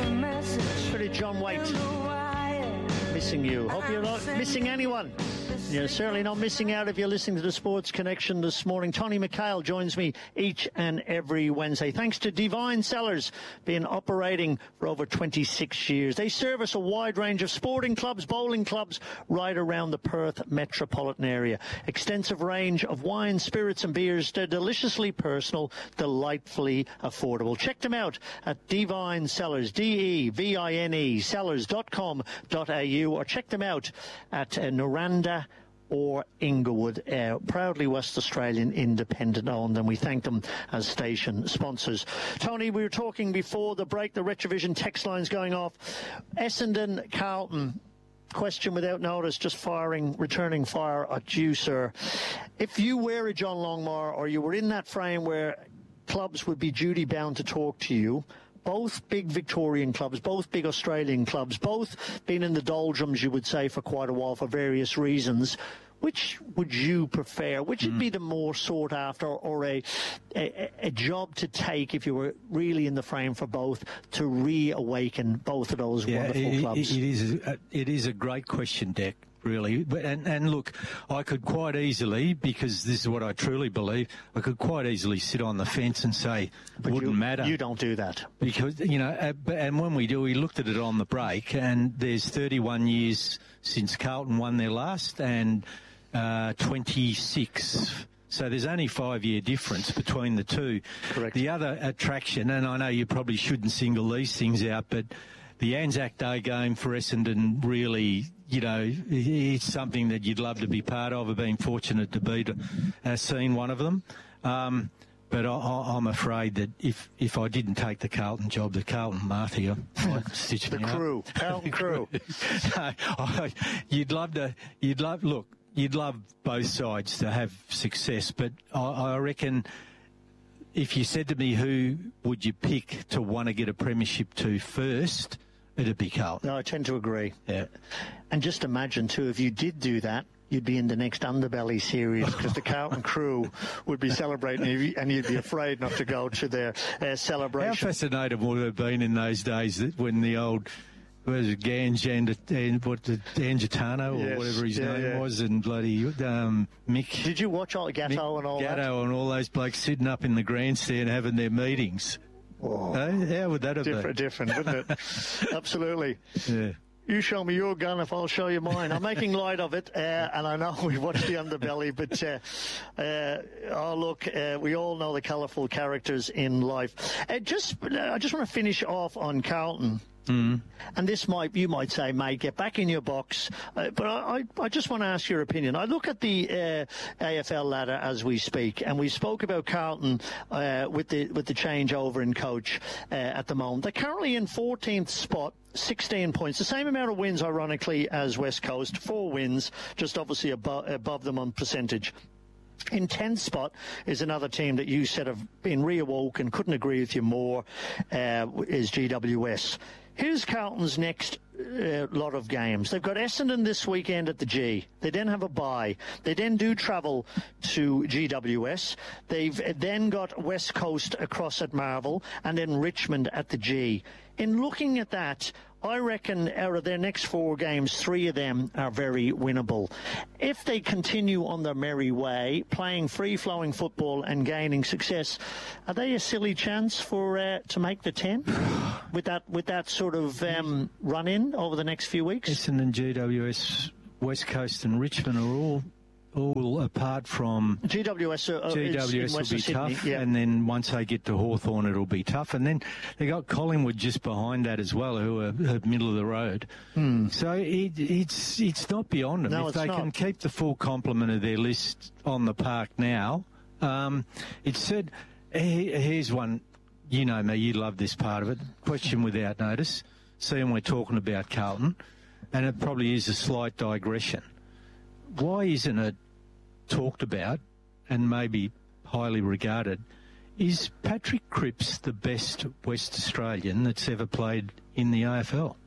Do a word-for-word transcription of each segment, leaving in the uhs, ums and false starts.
Pretty John White. Missing you. Hope you're not missing anyone. You're certainly not missing out if you're listening to the Sports Connection this morning. Tony McHale joins me each and every Wednesday. Thanks to Divine Cellars, been operating for over twenty-six years. They service a wide range of sporting clubs, bowling clubs, right around the Perth metropolitan area. Extensive range of wines, spirits and beers. They're deliciously personal, delightfully affordable. Check them out at Divine Cellars, D E V I N E, cellars dot com dot a u, or check them out at uh, Noranda or Inglewood, uh, proudly West Australian independent owned, and we thank them as station sponsors. Tony, we were talking before the break, the Retrovision text lines going off. Essendon, Carlton, question without notice, just firing, returning fire at you, sir. If you were a John Longmire, or you were in that frame where clubs would be duty bound to talk to you, both big Victorian clubs, both big Australian clubs, both been in the doldrums, you would say, for quite a while for various reasons. Which would you prefer? Which would mm. be the more sought after, or a, a a job to take if you were really in the frame for both, to reawaken both of those yeah, wonderful it, clubs? It is, a, it is a great question, Deck. Really, but and, and look, I could quite easily, because this is what I truly believe, I could quite easily sit on the fence and say, but wouldn't you, matter. You don't do that. Because, you know, uh, and when we do, we looked at it on the break, and there's thirty-one years since Carlton won their last, and uh, twenty-six. So there's only five-year difference between the two. Correct. The other attraction, and I know you probably shouldn't single these things out, but the Anzac Day game for Essendon really, you know, it's something that you'd love to be part of. I've been fortunate to be to uh, seen one of them. Um, but I, I, I'm afraid that if, if I didn't take the Carlton job, the Carlton Mafia might stitch the me crew, up. Carlton crew. No, I, you'd love to, you'd love, look, you'd love both sides to have success, but I, I reckon if you said to me who would you pick to want to get a premiership to first, it'd be Carlton. No, I tend to agree. Yeah. And just imagine, too, if you did do that, you'd be in the next Underbelly series, because the Carlton crew would be celebrating, and you'd be afraid not to go to their uh, celebration. How fascinating would it have been in those days that when the old, what was it, Ganj and what the Angitano or yes, whatever his yeah, name yeah. was, and bloody um, Mick. Did you watch all Gatto Mick and all Gatto that? Gatto and all those blokes sitting up in the grandstand having their meetings. Oh, hey, how would that have different, been? Different, wouldn't it? Absolutely. Yeah. You show me your gun if I'll show you mine. I'm making light of it, uh, and I know we watched the Underbelly, but uh, uh, oh look, uh, we all know the colourful characters in life. Uh, just, uh, I just want to finish off on Carlton. Mm. And this might, you might say, mate, get back in your box. Uh, but I, I just want to ask your opinion. I look at the uh, A F L ladder as we speak, and we spoke about Carlton uh, with the with the changeover in coach uh, at the moment. They're currently in fourteenth spot. sixteen points, the same amount of wins, ironically, as West Coast. Four wins, just obviously above, above them on percentage. In tenth spot is another team that you said have been reawoke and couldn't agree with you more, uh, is G W S. Here's Carlton's next uh, lot of games. They've got Essendon this weekend at the G. They then have a bye. They then do travel to G W S. They've then got West Coast across at Marvel, and then Richmond at the G. In looking at that, I reckon out of their next four games, three of them are very winnable. If they continue on their merry way, playing free-flowing football and gaining success, are they a silly chance for uh, to make the ten with that with that sort of um, run-in over the next few weeks? Essendon, G W S, West Coast and Richmond are all all apart from G W S. Uh, G W S will will be Sydney, tough, yeah. and then once they get to Hawthorn, it'll be tough. And then they got Collingwood just behind that as well, who are, are middle of the road. Hmm. So it, it's it's not beyond them. No, if it's they not. can keep the full complement of their list on the park now, um, it's said. Here's one. You know me. You love this part of it. Question without notice. Seeing we're talking about Carlton, and it probably is a slight digression. Why isn't it talked about and maybe highly regarded? Is Patrick Cripps the best West Australian that's ever played in the A F L?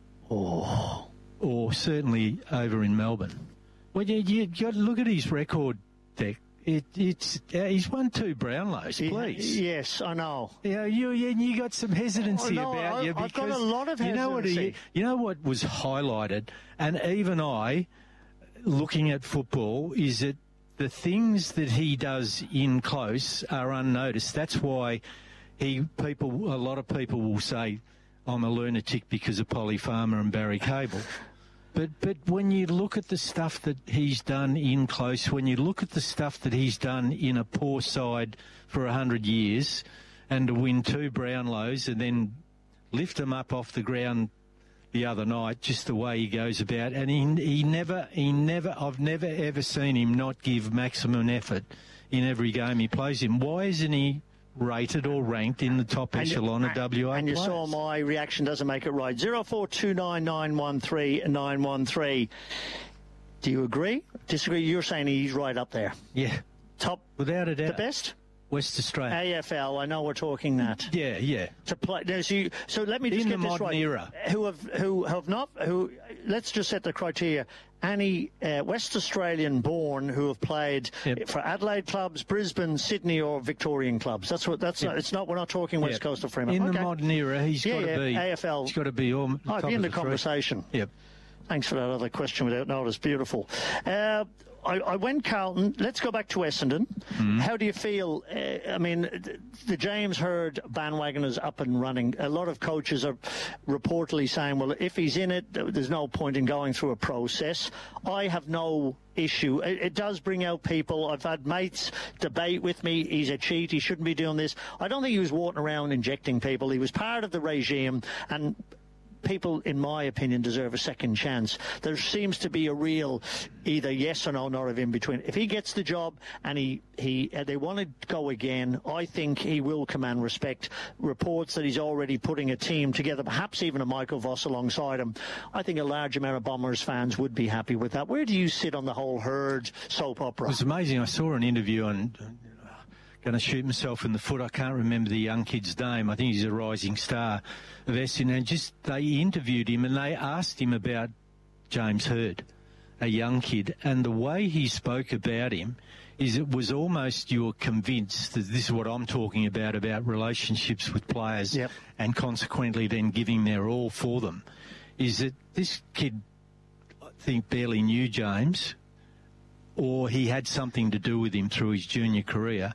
Oh. Or certainly over in Melbourne? Well, you, you got to look at his record, Deck. It, it's uh, he's won two Brownlows, please. Yes, I know. Yeah, you you, you got some hesitancy oh, no, about I, you because I've got a lot of hesitancy. You know what? He, you know what was highlighted, and even I, looking at football, is that the things that he does in close are unnoticed. That's why he people a lot of people will say, I'm a lunatic because of Polly Farmer and Barry Cable. But but when you look at the stuff that he's done in close, when you look at the stuff that he's done in a poor side for a hundred years, and to win two Brownlows and then lift them up off the ground the other night, just the way he goes about, and he he never he never I've never ever seen him not give maximum effort in every game he plays in. Why isn't he rated or ranked in the top and echelon you, of W A And players? You saw my reaction doesn't make it right. zero four two nine nine one three nine one three. Do you agree? Disagree? You're saying he's right up there. Yeah. Top? Without a doubt. The best? West Australia. A F L, I know we're talking that. Yeah, yeah. To play, no, so, you, so let me just in get the this modern right. era. Who have who have not who? Let's just set the criteria. Any uh, West Australian born who have played yep. for Adelaide clubs, Brisbane, Sydney, or Victorian clubs. That's what. That's yep. not, it's not. We're not talking West yep. Coast of Fremantle. In okay. the modern era, he's yeah, got to yeah, be A F L. He's got to be all. I'd be in the, the conversation. Three. Yep. Thanks for that other question without notice. Beautiful. Uh, I, I went Carlton. Let's go back to Essendon. Mm-hmm. How do you feel? Uh, I mean, the, the James Hird bandwagon is up and running. A lot of coaches are reportedly saying, well, if he's in it, there's no point in going through a process. I have no issue. It, it does bring out people. I've had mates debate with me. He's a cheat. He shouldn't be doing this. I don't think he was walking around injecting people. He was part of the regime, and people, in my opinion, deserve a second chance. There seems to be a real either yes or no, not of in between. If he gets the job and he, he uh, they want to go again, I think he will command respect. Reports that he's already putting a team together, perhaps even a Michael Voss alongside him. I think a large amount of Bombers fans would be happy with that. Where do you sit on the whole Herd soap opera? It was amazing. I saw an interview on... Going to shoot myself in the foot. I can't remember the young kid's name. I think he's a rising star of Essendon. And just they interviewed him and they asked him about James Hird, a young kid, and the way he spoke about him is it was almost you're convinced that this is what I'm talking about, about relationships with players yep. and consequently then giving their all for them, is that this kid, I think, barely knew James, or he had something to do with him through his junior career.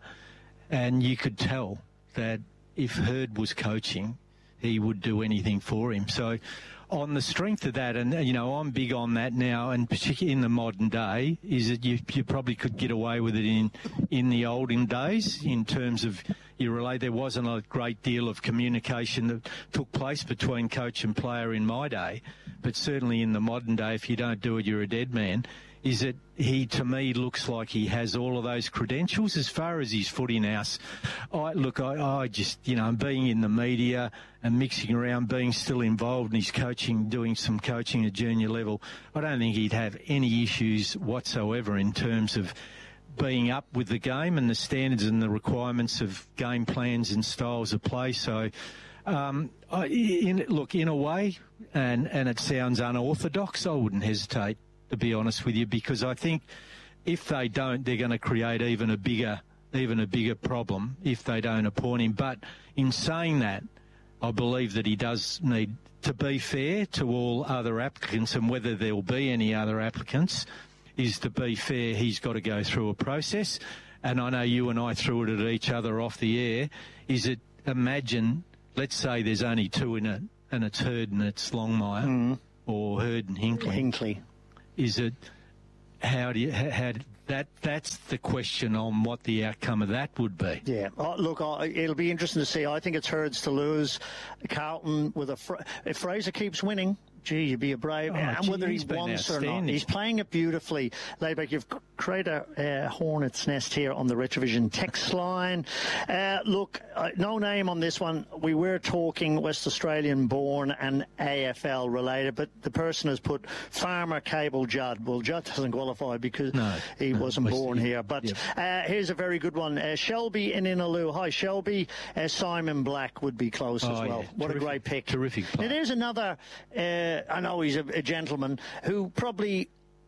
And you could tell that if Hird was coaching, he would do anything for him. So on the strength of that, and, you know, I'm big on that now, and particularly in the modern day, is that you, you probably could get away with it in, in the olden days in terms of you relate. There wasn't a great deal of communication that took place between coach and player in my day. But certainly in the modern day, if you don't do it, you're a dead man. Is that he, to me, looks like he has all of those credentials as far as his footy house. I, look, I, I just, you know, being in the media and mixing around, being still involved in his coaching, doing some coaching at junior level, I don't think he'd have any issues whatsoever in terms of being up with the game and the standards and the requirements of game plans and styles of play. So, um, I, in, look, in a way, and, and it sounds unorthodox, I wouldn't hesitate, to be honest with you, because I think if they don't, they're going to create even a bigger, even a bigger problem if they don't appoint him. But in saying that, I believe that he does need to be fair to all other applicants, and whether there will be any other applicants, is to be fair, he's got to go through a process. And I know you and I threw it at each other off the air. Is it, imagine, let's say there's only two in it, and it's Hird and it's Longmire, mm. or Hird and Hinkley. Hinkley. Is it, how do you, how, how that, that's the question on what the outcome of that would be. Yeah, oh, look, oh, it'll be interesting to see. I think it's Herd's to lose. Carlton, with a, if Fraser keeps winning, gee, you'd be a brave. Oh, and gee, whether he wants or not, he's playing it beautifully. Layback, you've created a uh, hornet's nest here on the Retrovision text line. Uh, look, uh, no name on this one. We were talking West Australian born and A F L related, but the person has put Farmer Cable Judd. Well, Judd doesn't qualify because no, he no, wasn't West, born here. But yep. uh, here's a very good one. Uh, Shelby in Inaloo. Hi, Shelby. Uh, Simon Black would be close oh, as well. Yeah. What terrific, a great pick. Terrific player. Now, there's another... Uh, I know he's a, a gentleman who probably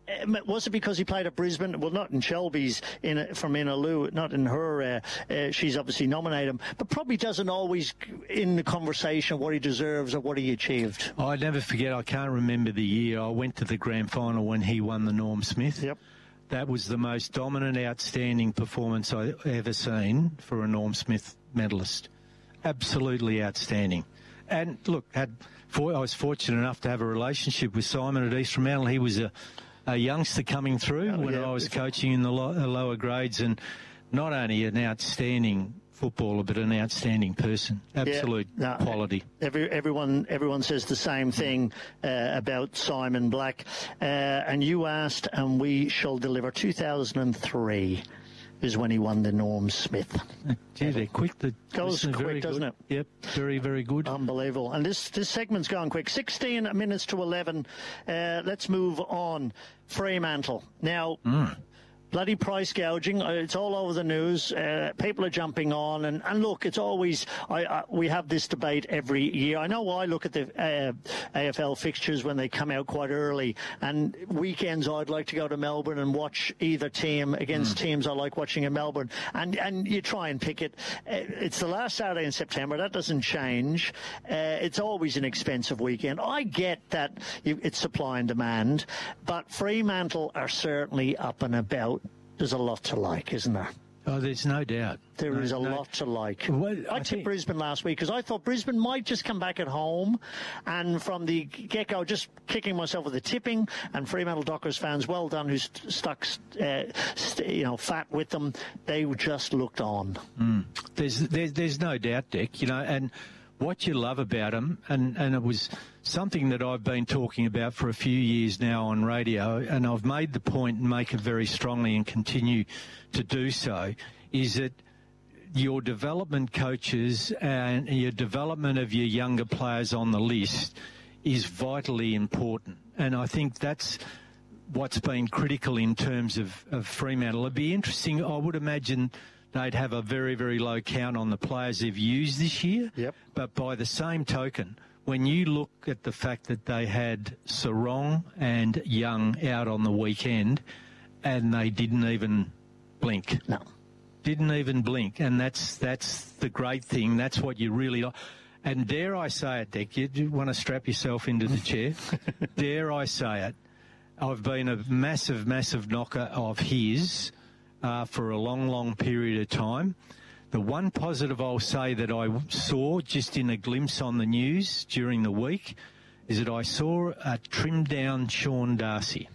um, was it because he played at Brisbane? Well, not in Shelby's, in a, from Inaloo, not in her. Uh, uh, she's obviously nominated him, but probably doesn't always in the conversation what he deserves or what he achieved. I never forget, I can't remember the year, I went to the grand final when he won the Norm Smith. Yep. That was the most dominant, outstanding performance I've ever seen for a Norm Smith medalist. Absolutely outstanding. And look, had for, I was fortunate enough to have a relationship with Simon at East Fremantle. He was a, a youngster coming through oh, when yeah. I was coaching in the lo- lower grades, and not only an outstanding footballer, but an outstanding person. Absolute yeah, no, quality. Every, everyone, everyone says the same thing uh, about Simon Black. Uh, and you asked, and we shall deliver. two thousand three is when he won the Norm Smith. Gee, they're quick. The goes quick, very doesn't good. it? Yep, very, very good. Unbelievable. And this this segment's gone quick. sixteen minutes to eleven. Uh, let's move on. Fremantle. Now. Mm. Bloody price gouging. It's all over the news. Uh, people are jumping on. And, and look, it's always, I, I, we have this debate every year. I know I look at the uh, A F L fixtures when they come out quite early. And weekends, I'd like to go to Melbourne and watch either team against mm. teams I like watching in Melbourne. And, and you try and pick it. Uh, it's the last Saturday in September. That doesn't change. Uh, it's always an expensive weekend. I get that you, it's supply and demand. But Fremantle are certainly up and about. There's a lot to like, isn't there? Oh, there's no doubt. There no, is a no. lot to like. Well, I, I tipped think... Brisbane last week because I thought Brisbane might just come back at home. And from the get-go, just kicking myself with the tipping. And Fremantle Dockers fans, well done, who st- stuck, uh, st- you know, fat with them. They just looked on. Mm. There's, there's there's no doubt, Dick. You know, and what you love about them, and, and it was something that I've been talking about for a few years now on radio, and I've made the point and make it very strongly and continue to do so, is that your development coaches and your development of your younger players on the list is vitally important. And I think that's what's been critical in terms of, of Fremantle. It'd be interesting, I would imagine they'd have a very, very low count on the players they've used this year. Yep. But by the same token, when you look at the fact that they had Sarong and Young out on the weekend and they didn't even blink. No. Didn't even blink. And that's that's the great thing. That's what you really like. And dare I say it, Dick, you, you want to strap yourself into the chair? Dare I say it, I've been a massive, massive knocker of his uh, for a long, long period of time. The one positive I'll say that I saw just in a glimpse on the news during the week is that I saw a trimmed down Sean Darcy.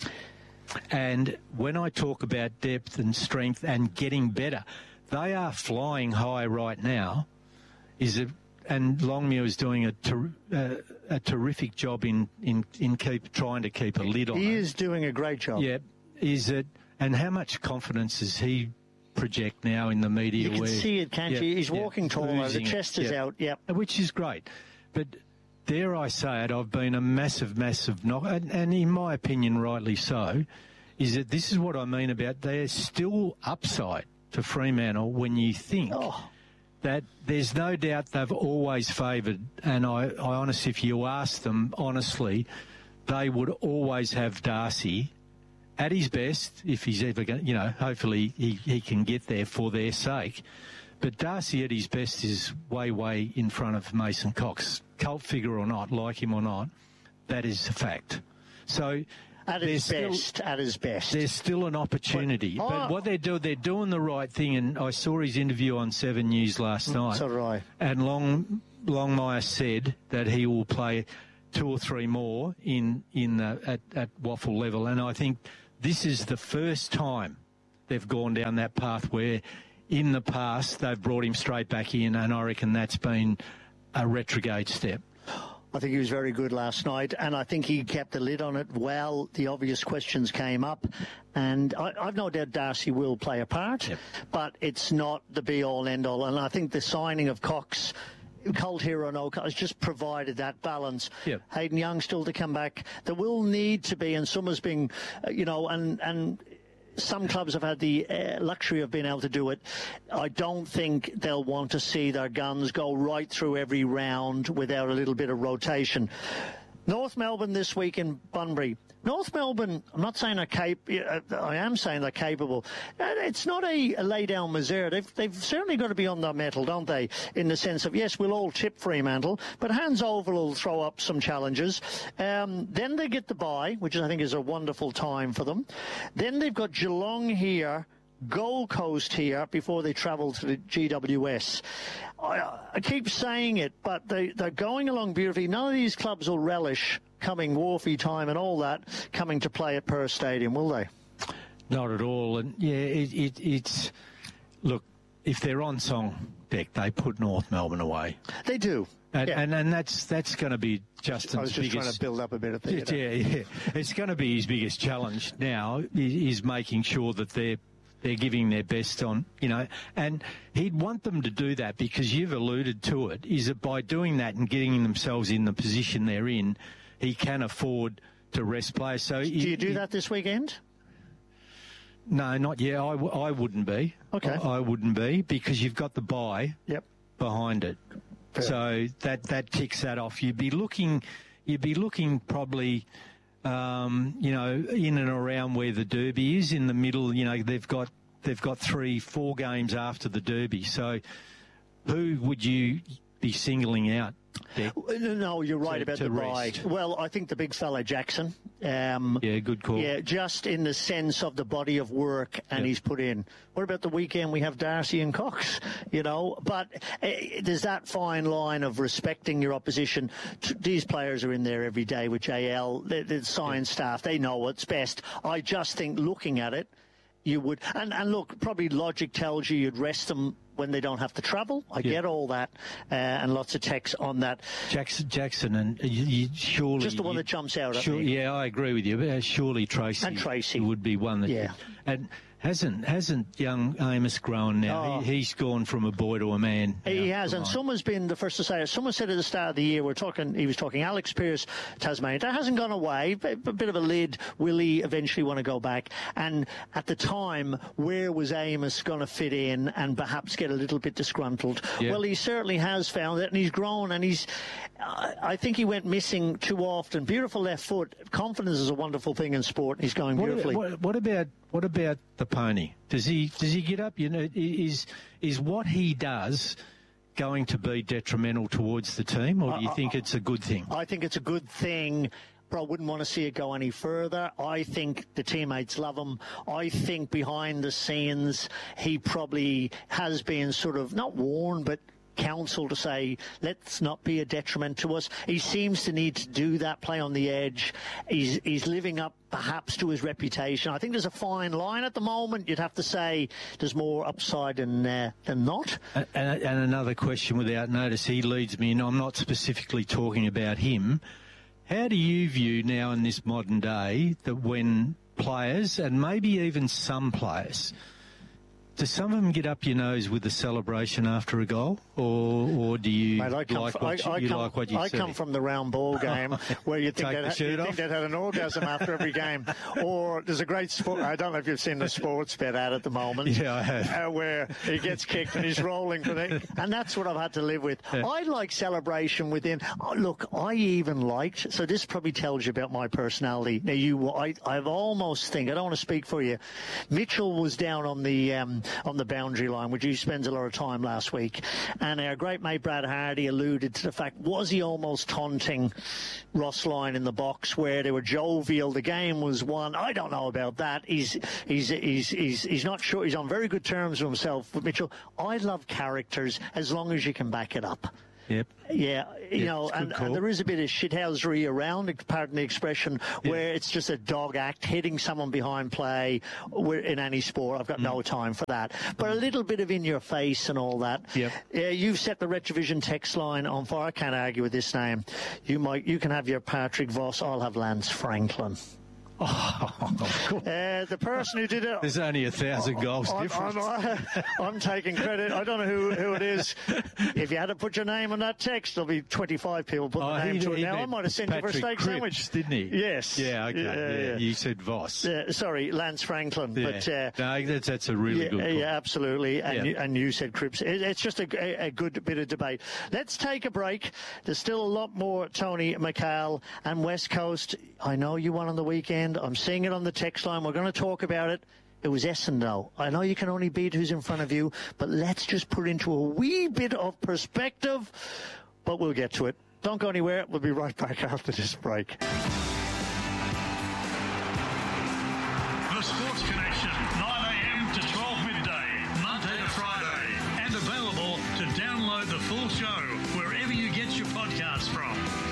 And when I talk about depth and strength and getting better, they are flying high right now. Is it? And Longmuir is doing a, ter, uh, a terrific job in, in, in keep trying to keep a lid on it. He is doing a great job. Yeah. Is it? And how much confidence is he project now in the media? You can where, see it, can't yep, you? He's yep, walking taller, the chest is yep. out, yep. Which is great. But dare I say it, I've been a massive, massive knock, and, and in my opinion, rightly so, is that this is what I mean about there's still upside to Fremantle when you think oh. that there's no doubt they've always favoured, and I, I honestly, if you ask them honestly, they would always have Darcy at his best, if he's ever going, you know, hopefully he, he can get there for their sake. But Darcy at his best is way, way in front of Mason Cox. Cult figure or not, like him or not, that is a fact. So at his still, best, at his best. There's still an opportunity. But, oh. but what they're doing, they're doing the right thing. And I saw his interview on Seven News last night. So right. And Long Longmire said that he will play two or three more in in the, at, at waffle level. And I think this is the first time they've gone down that path where in the past they've brought him straight back in, and I reckon that's been a retrograde step. I think he was very good last night, and I think he kept the lid on it well. The obvious questions came up, and I, I've no doubt Darcy will play a part, yep. but it's not the be-all, end-all. And I think the signing of Cox, Colt Hero, no, has just provided that balance. Yep. Hayden Young still to come back. There will need to be, and Summer's being, uh, you know, and and. Some clubs have had the uh, luxury of being able to do it. I don't think they'll want to see their guns go right through every round without a little bit of rotation. North Melbourne this week in Bunbury. North Melbourne, I'm not saying they're capable, I am saying they're capable. It's not a, a lay-down misere. They've, they've certainly got to be on their mettle, don't they, in the sense of, yes, we'll all tip Fremantle, but Hans Oval will throw up some challenges. Um, then they get the bye, which I think is a wonderful time for them. Then they've got Geelong here, Gold Coast here before they travel to the G W S. I, I keep saying it, but they, they're going along beautifully. None of these clubs will relish coming Wharfie time and all that coming to play at Perth Stadium, will they? Not at all. And yeah, it, it, it's look, if they're on song deck, they put North Melbourne away. They do. And, yeah. and and that's that's going to be Justin's biggest... I was just biggest, trying to build up a bit of theatre. Yeah, yeah. It's going to be his biggest challenge now, is making sure that they're they're giving their best on, you know, and he'd want them to do that because you've alluded to it, is that by doing that and getting themselves in the position they're in, he can afford to rest players. So do you do that this weekend? No, not yet. I, w- I wouldn't be. Okay. I, I wouldn't be because you've got the bye yep. behind it. Fair. So that, that ticks that off. You'd be looking, you'd be looking probably... Um, you know, in and around where the Derby is, in the middle. You know, they've got they've got three, four games after the Derby. So, who would you be singling out? Dick, no, you're right to, about to the bye. Well, I think the big fella Jackson. Um, yeah, good call. Yeah, just in the sense of the body of work and yep. he's put in. What about the weekend we have Darcy and Cox? You know, but uh, there's that fine line of respecting your opposition. These players are in there every day with J L. The, the science yep. staff, they know what's best. I just think looking at it, you would, and, and look, probably logic tells you you'd rest them when they don't have to travel. I yeah. get all that, uh, and lots of text on that. Jackson, Jackson, and you, you surely just the one you, that jumps out. Sure, yeah, I agree with you. But uh, surely Tracy, and Tracy would be one that. Yeah, and hasn't hasn't young Amos grown now? Oh. He, he's gone from a boy to a man. He now. has, Come and on. someone's been the first to say it. Someone said at the start of the year, we're talking. He was talking Alex Pearce, Tasmania. That hasn't gone away. A bit of a lid. Will he eventually want to go back? And at the time, where was Amos going to fit in and perhaps get a little bit disgruntled? Yeah. Well, he certainly has found it, and he's grown, and he's. Uh, I think he went missing too often. Beautiful left foot. Confidence is a wonderful thing in sport. And he's going beautifully. What, what, what about what about the pony? Does he does he get up? You know, is is what he does going to be detrimental towards the team, or do you I, think I, it's a good thing? I think it's a good thing. But I wouldn't want to see it go any further. I think the teammates love him. I think behind the scenes, he probably has been sort of, not warned, but counsel to say, let's not be a detriment to us. He seems to need to do that, play on the edge. He's, he's living up perhaps to his reputation. I think there's a fine line at the moment. You'd have to say there's more upside than, uh, than not. And, and another question without notice, he leads me, and I'm not specifically talking about him. How do you view now in this modern day that when players, and maybe even some players, do some of them get up your nose with the celebration after a goal, or or do you Mate, like, from, what I, you, I you come, like what you I see? come from the round ball game where you think Take they'd, the you shirt think off? they'd had an orgasm after every game. Or there's a great sport, I don't know if you've seen the sports bet ad at the moment. Yeah, I have. Uh, where he gets kicked and he's rolling for the, and that's what I've had to live with. Yeah. I like celebration within. Oh, look, I even liked, so this probably tells you about my personality. Now, you, I, I've almost think, I don't want to speak for you, Mitchell was down on the um, on the boundary line, which he spends a lot of time last week, and our great mate Brad Hardy alluded to the fact, was he almost taunting Ross Lyon in the box where they were jovial, the game was won? I don't know about that. He's he's he's he's, he's not sure. He's on very good terms with himself, with Mitchell. I love characters as long as you can back it up. Yep. Yeah, you yep, know, and, and there is a bit of shithousery around, pardon the expression, yep. where it's just a dog act, hitting someone behind play in any sport. I've got mm. no time for that. But a little bit of in your face and all that. Yep. Yeah, you've set the Retrovision text line on fire. I can't argue with this name. You might, you can have your Patrick Voss. I'll have Lance Franklin. Oh, uh, the person who did it... There's only a thousand goals I'm, difference. I'm, I'm taking credit. I don't know who, who it is. If you had to put your name on that text, there'll be twenty-five people putting Oh, their name he- to it he now. I meant might have sent you for a Patrick steak Cripps, sandwich. didn't he? Yes. Yeah, okay. Yeah, Yeah, yeah. You said Voss. Uh, sorry, Lance Franklin. Yeah. But, uh, no, that's, that's a really yeah, good call. yeah, absolutely. And, Yeah. you, and you said Cripps. It, it's just a, a, a good bit of debate. Let's take a break. There's still a lot more Tony McHale and West Coast. I know you won on the weekend. I'm seeing it on the text line. We're going to talk about it. It was Essendon. I know you can only beat who's in front of you, but let's just put it into a wee bit of perspective. But we'll get to it. Don't go anywhere. We'll be right back after this break. The Sports Connection, nine a.m. to twelve midday, Monday to Friday. And available to download the full show wherever you get your podcasts from.